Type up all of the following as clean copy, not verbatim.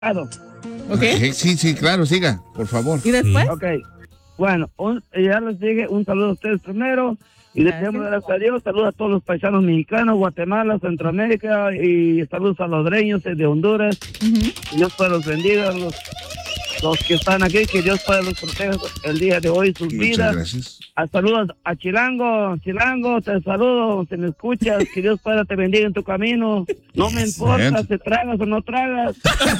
Ok. Sí, sí, claro, siga, por favor. ¿Y después? Ok. Bueno, ya les dije un saludo a ustedes primero. Y les damos gracias a Dios. Saludos a todos los paisanos mexicanos, Guatemala, Centroamérica. Y saludos a los dreños de Honduras. Que Dios pueda los bendiga. Los que están aquí, que Dios pueda los proteja el día de hoy, sus vidas. Gracias. Saludos a Chilango, te saludo, si me escuchas, que Dios pueda te bendiga en tu camino. No me importa si tragas o no tragas.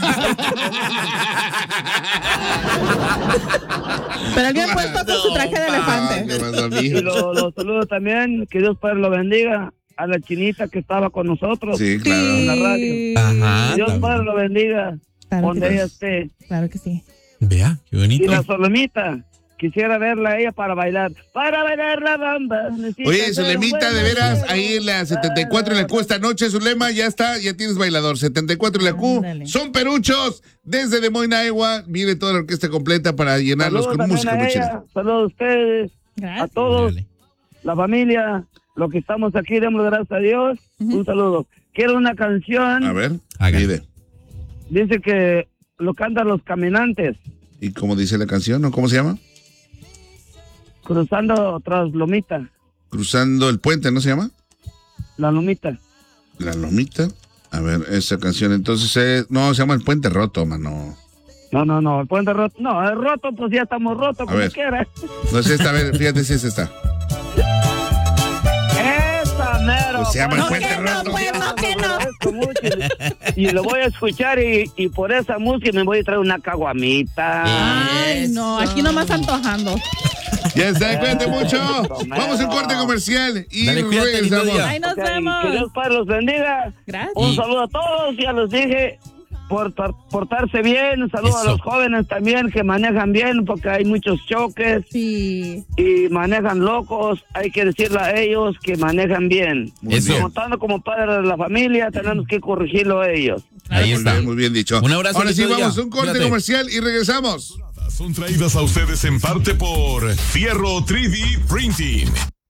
Pero alguien puesto con su traje de elefante. Y los saludo también, que Dios Padre lo bendiga. A la chinita que estaba con nosotros. Sí, claro. En la radio. Ajá. Que Dios Padre lo bendiga. Claro donde que ella sí. esté. Claro que sí. Vea, qué bonito. Y la Solomita, quisiera verla a ella para bailar la bamba. Oye, Zulemita, de veras, ahí en la 74 en la Q esta noche, Zulema, ya está, ya tienes bailador. 74 en la Q, Ándale. son peruchos, desde Des Moines, Iowa. Viene toda la orquesta completa para llenarlos Saludos con también música a muy ella, chida. saludos a ustedes, Gracias. a todos, Dale. la familia, los que estamos aquí, demos gracias a Dios. Un saludo. Quiero una canción, A ver, Haga. pide. dice que lo cantan los caminantes, ¿Y cómo dice la canción, no? ¿Cómo se llama? cruzando tras Lomita, Cruzando el puente, ¿no se llama? la Lomita. La Lomita. A ver, esa canción entonces no, se llama El Puente Roto, mano. No, el puente roto, no, el roto, pues ya estamos rotos, como ver. quiera. No es esta, a ver, fíjate si es esta. Esa mero. Pues se llama El No, Puente que no, Roto. pues, no, que no. Agradezco mucho y lo voy a escuchar y por esa música me voy a traer una caguamita. Ay, no, aquí nomás antojando. Ya está, cuídate mucho. Vamos a un corte comercial y Dale, cuídate, lindo regresamos. día. Ahí nos Ok, vemos. que Dios Padre los bendiga. Gracias. Un saludo a todos, ya les dije, portarse bien. Un saludo a Eso. los jóvenes también que manejan bien porque hay muchos choques Sí. y manejan locos. Hay que decirle a ellos que manejan bien. Muy Eso. bien. Contando como padre de la familia, tenemos que corregirlo a ellos. Ahí está. Muy bien dicho. Un abrazo, Ahora sí, lindo día. vamos a un corte Cuídate. comercial y regresamos. Son traídas a ustedes en parte por Fierro 3D Printing.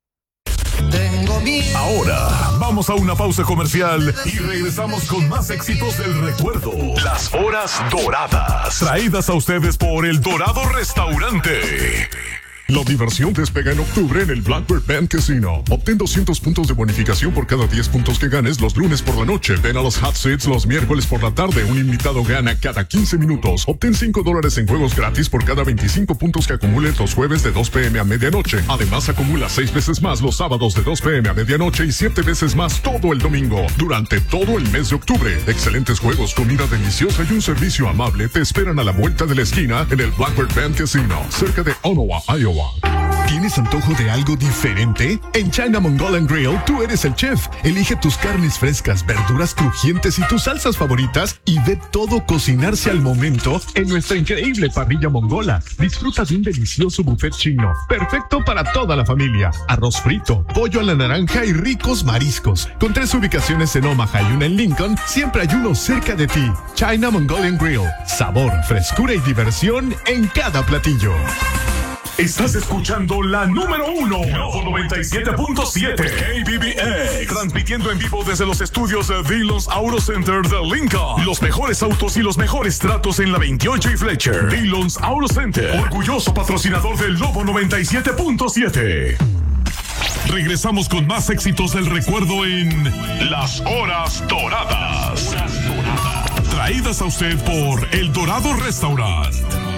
Ahora vamos a una pausa comercial y regresamos con más éxitos del recuerdo. Las horas doradas. Traídas a ustedes por El Dorado Restaurante. La diversión despega en octubre en el Blackbird Band Casino. Obtén 200 puntos de bonificación por cada 10 puntos que ganes los lunes por la noche. Ven a los Hot Seats los miércoles por la tarde. Un invitado gana cada 15 minutos. Obtén $5 en juegos gratis por cada 25 puntos que acumules los jueves de 2 p.m. a medianoche. Además, acumula 6 veces más los sábados de 2 p.m. a medianoche y 7 veces más todo el domingo. Durante todo el mes de octubre. Excelentes juegos, comida deliciosa y un servicio amable te esperan a la vuelta de la esquina en el Blackbird Band Casino, cerca de Ottawa, Iowa. ¿Tienes antojo de algo diferente? En China Mongolian Grill, tú eres el chef. Elige tus carnes frescas, verduras crujientes y tus salsas favoritas y ve todo cocinarse al momento en nuestra increíble parrilla mongola. Disfruta de un delicioso buffet chino, perfecto para toda la familia. Arroz frito, pollo a la naranja y ricos mariscos. Con 3 ubicaciones en Omaha y una en Lincoln, siempre hay uno cerca de ti. China Mongolian Grill. Sabor, frescura y diversión en cada platillo. Estás escuchando la número 1, Novo 97.7, KBBX, transmitiendo en vivo desde los estudios de Dillon's Auto Center de Lincoln. Los mejores autos y los mejores tratos en la 28 y Fletcher. Dillon's Auto Center, orgulloso patrocinador del Lobo 97.7. Regresamos con más éxitos del recuerdo en Las Horas Doradas. Traídas a usted por El Dorado Restaurant.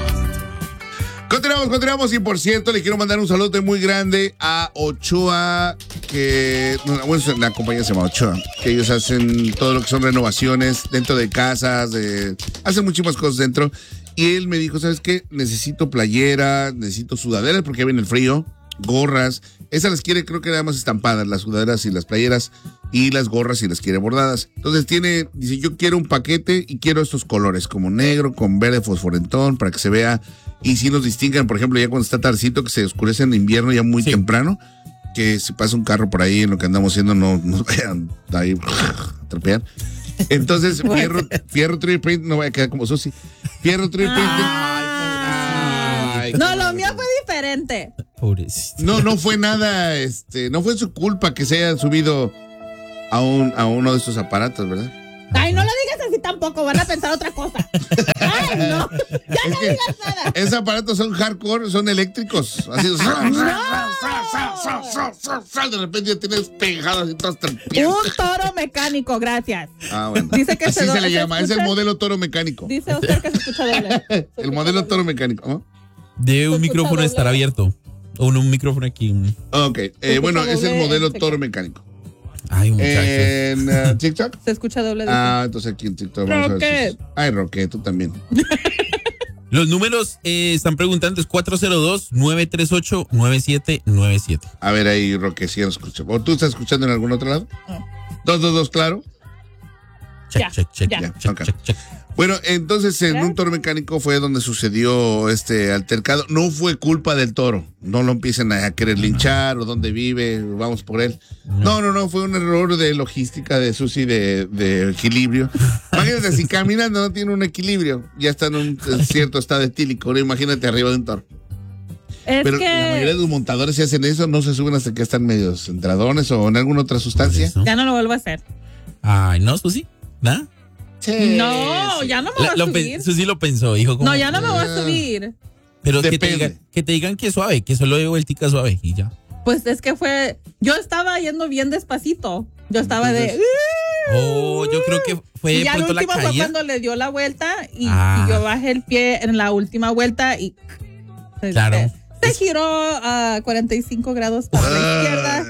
Continuamos y por cierto le quiero mandar un saludo muy grande a Ochoa, que bueno, la compañía se llama Ochoa, que ellos hacen todo lo que son renovaciones dentro de casas, hacen muchísimas cosas dentro, y él me dijo, ¿sabes qué? Necesito playera, necesito sudaderas porque ya viene el frío, gorras, esas las quiere creo que nada más estampadas, las sudaderas y las playeras, y las gorras si las quiere bordadas. Entonces dice, yo quiero un paquete y quiero estos colores, como negro, con verde fosforentón, para que se vea. Y si nos distingan, por ejemplo, ya cuando está tardecito, que se oscurece en invierno ya muy temprano, que si pasa un carro por ahí en lo que andamos haciendo, no nos vayan ahí a trapear. Entonces, Fierro 3D Print, no vaya a quedar como Susi. Fierro 3D Print. No, lo mío fue diferente. No, no fue nada, no fue su culpa que se hayan subido a uno de estos aparatos, ¿verdad? Ay, no lo digas así tampoco, van a pensar otra cosa. Ay, no, ya no digas nada. Esos aparatos son hardcore, son eléctricos. Así, de repente ya tienes pegadas y todas Un toro mecánico, gracias. Ah, bueno. Dice que así se le llama, es el modelo toro mecánico. Dice Oscar que se escucha doble. El modelo toro mecánico, ¿no? De un micrófono doble. estará abierto. O un micrófono aquí. Ok, bueno, es el doble modelo en toro mecánico. Ay, muchachos. En TikTok. Se escucha doble. Entonces aquí en TikTok vamos a ver. Si... Ay, Roque, tú también. Los números están preguntando, es 402-938-9797. A ver ahí, Roque, si ya nos escucha. ¿O tú estás escuchando en algún otro lado? 222, claro. Check, check, check, ya. check, Ok. check, check. Bueno, entonces en un toro mecánico fue donde sucedió este altercado. No fue culpa del toro. No lo empiecen a querer linchar o dónde vive, vamos por él. No, fue un error de logística de Susi de equilibrio. Imagínate, si caminando no tiene un equilibrio, ya está en un cierto estado etílico. ¿No? Imagínate arriba de un toro. Es Pero que la mayoría de los montadores, si hacen eso, no se suben hasta que están medios entradones o en alguna otra sustancia. Eso. ya no lo vuelvo a hacer. Ay, no, Susi, ¿da? Sí, No, sí. ya no me voy a subir. Susi lo pensó, dijo como... No, ya no me voy a subir. Pero Depende. que te digan que suave, que solo de vueltica suave y ya. Pues es que yo estaba yendo bien despacito. Yo estaba de... Oh, yo creo que fue Y ya pronto el la último fue caída. cuando le dio la vuelta y yo bajé el pie en la última vuelta y... Claro. Se giró a 45 grados para la izquierda.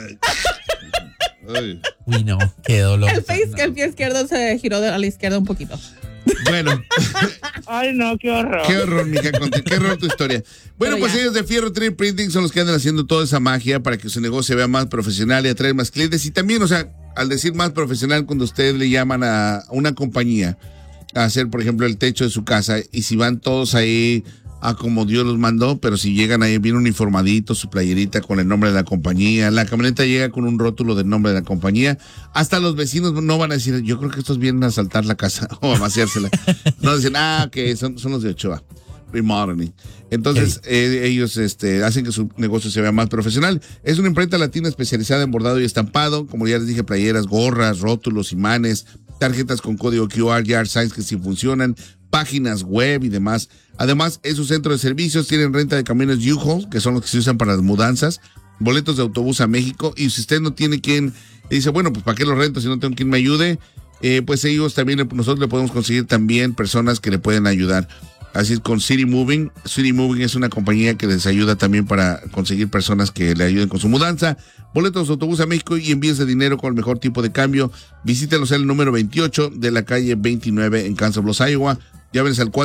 Ay. Uy, no, qué dolor. El pie izquierdo se giró a la izquierda un poquito. Bueno, Ay, no, qué horror. qué horror, mija, qué horror tu historia. Bueno, Pero pues ya. ellos de Fierro 3 Printing son los que andan haciendo toda esa magia para que su negocio vea más profesional y atraer más clientes. Y también, o sea, al decir más profesional, cuando ustedes le llaman a una compañía a hacer, por ejemplo, el techo de su casa, y si van todos ahí a como Dios los mandó, pero si llegan ahí bien uniformaditos, su playerita con el nombre de la compañía, la camioneta llega con un rótulo del nombre de la compañía, hasta los vecinos no van a decir, yo creo que estos vienen a asaltar la casa o a vaciársela. No dicen, que son los de Ochoa. Remodeling. Entonces, ellos hacen que su negocio se vea más profesional. Es una imprenta latina especializada en bordado y estampado, como ya les dije, playeras, gorras, rótulos, imanes, tarjetas con código QR, yard signs que sí funcionan, páginas web y demás. Además, es un centro de servicios, tienen renta de camiones U-Haul, que son los que se usan para las mudanzas, boletos de autobús a México, y si usted no tiene quien, dice, bueno, pues ¿para qué los rento si no tengo quien me ayude? Pues ellos también, nosotros le podemos conseguir también personas que le pueden ayudar. Así es con City Moving. City Moving es una compañía que les ayuda también para conseguir personas que le ayuden con su mudanza, boletos de autobús a México y envíos de dinero con el mejor tipo de cambio. Visítelos en el número 28 de la calle 29 en Council Bluffs, Iowa. Llámenles al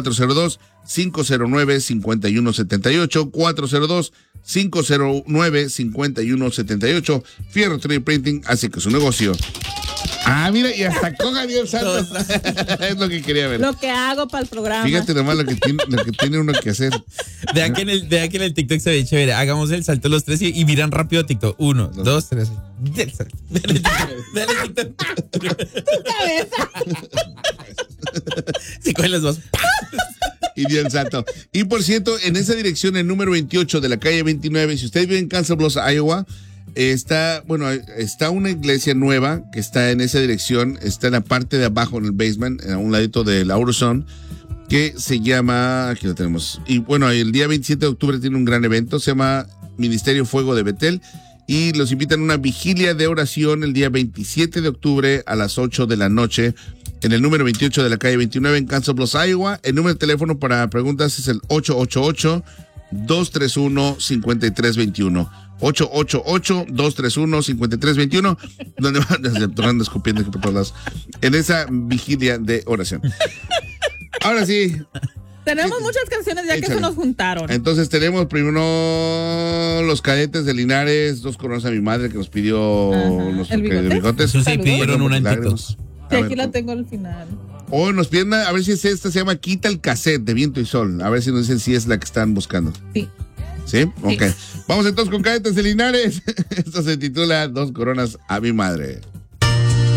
402-509-5178, 402-509-5178. Fierro 3 Printing hace que su negocio... mira, y hasta coja Dios santo. Es lo que quería ver. Lo que hago para el programa. Fíjate nomás lo que tiene uno que hacer. Vea que en el TikTok se ve chévere. Hagamos el salto los tres y miran rápido a TikTok. 1, 2, 3. Dale TikTok. Tu cabeza. Se cogen los dos. Y dio el salto. Y por cierto, en esa dirección, el número 28 de la calle 29, si usted vive en Council Bluffs, Iowa, está una iglesia nueva que está en esa dirección, está en la parte de abajo, en el basement, a un ladito del AutoZone, que se llama, aquí lo tenemos, y bueno, el día 27 de octubre tiene un gran evento, se llama Ministerio Fuego de Betel, y los invitan a una vigilia de oración el día 27 de octubre a las 8 de la noche, en el número 28 de la calle 29 en Council Bluffs, Iowa. El número de teléfono para preguntas es el 888-231-5321. 888-231-5321, donde van escupiendo por todos lados, en esa vigilia de oración. Ahora sí. Tenemos muchas canciones ya que se nos juntaron. Entonces tenemos primero los cadetes de Linares, 2 coronas a mi madre que nos pidió los bigotes. Eso sí, pidieron una en TikTok. Sí, aquí la tengo al final. Hoy nos piden, a ver si es esta, se llama Quita el cassette de Viento y Sol. A ver si nos dicen si es la que están buscando. Sí. ¿Sí? Ok. Vamos entonces con Cadetes de Linares. Esto se titula 2 coronas a mi madre.